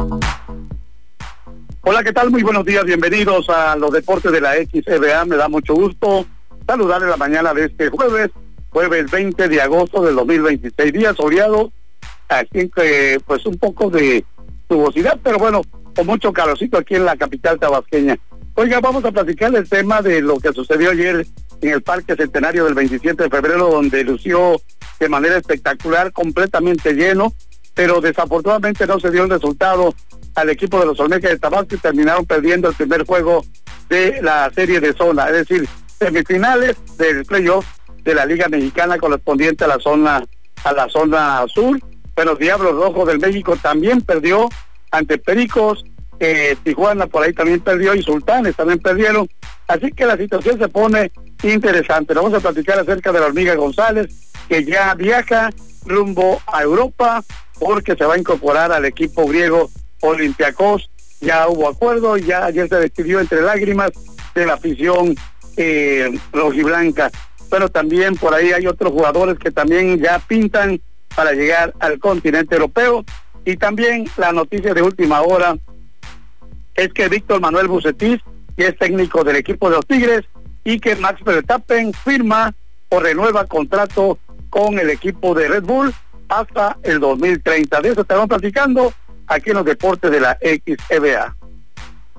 Hola, ¿qué tal? Muy buenos días, bienvenidos a los deportes de la XBA. Me da mucho gusto saludarles la mañana de este jueves 20 de agosto del 2026, día soleado, aquí en que pues un poco de nubosidad, pero bueno, con mucho calorcito aquí en la capital tabasqueña. Oiga, vamos a platicar el tema de lo que sucedió ayer en el Parque Centenario del 27 de febrero, donde lució de manera espectacular, completamente lleno, pero desafortunadamente no se dio el resultado al equipo de los Olmecas de Tabasco y terminaron perdiendo el primer juego de la serie de zona, es decir, semifinales del playoff de la Liga Mexicana correspondiente a la zona sur. Pero Diablos Rojos del México también perdió ante Pericos, Tijuana por ahí también perdió y Sultanes también perdieron, así que la situación se pone interesante. Vamos a platicar acerca de la Hormiga González, que ya viaja rumbo a Europa porque se va a incorporar al equipo griego Olympiacos. Ya hubo acuerdo, ya ayer se despidió entre lágrimas de la afición rojiblanca. Pero también por ahí hay otros jugadores que también ya pintan para llegar al continente europeo. Y también la noticia de última hora es que Víctor Manuel Bucetich, que es técnico del equipo de los Tigres, y que Max Verstappen firma o renueva contrato con el equipo de Red Bull hasta el 2030. De eso estamos platicando aquí en los deportes de la XBA.